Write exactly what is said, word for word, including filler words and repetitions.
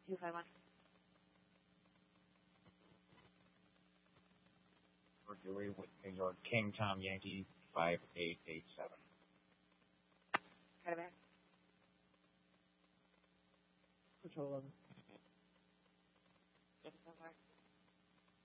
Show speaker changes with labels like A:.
A: two five one.
B: For Dewey with York King Tom Yankee five eight eight seven.
A: Got it back.
C: Control them.
A: Just so far.